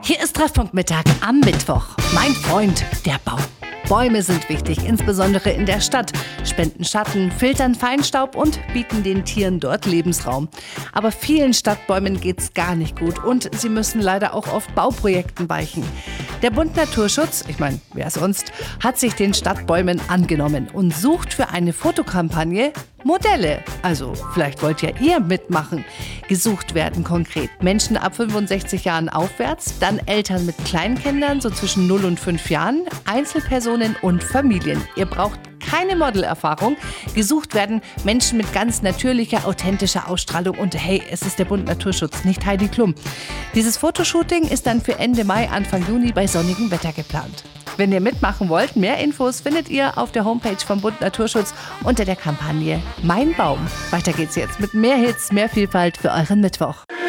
Hier ist Treffpunkt Mittag am Mittwoch. Mein Freund, der Baum. Bäume sind wichtig, insbesondere in der Stadt. Spenden Schatten, filtern Feinstaub und bieten den Tieren dort Lebensraum. Aber vielen Stadtbäumen geht's gar nicht gut und sie müssen leider auch oft Bauprojekten weichen. Der Bund Naturschutz, ich meine, wer sonst, hat sich den Stadtbäumen angenommen und sucht für eine Fotokampagne Modelle. Also vielleicht wollt ja ihr mitmachen. Gesucht werden konkret Menschen ab 65 Jahren aufwärts, dann Eltern mit Kleinkindern, so zwischen 0 und 5 Jahren, Einzelpersonen und Familien. Ihr braucht keine Modelerfahrung. Gesucht werden Menschen mit ganz natürlicher, authentischer Ausstrahlung. Und hey, es ist der Bund Naturschutz, nicht Heidi Klum. Dieses Fotoshooting ist dann für Ende Mai, Anfang Juni bei sonnigem Wetter geplant. Wenn ihr mitmachen wollt, mehr Infos findet ihr auf der Homepage vom Bund Naturschutz unter der Kampagne Mein Baum. Weiter geht's jetzt mit mehr Hits, mehr Vielfalt für euren Mittwoch.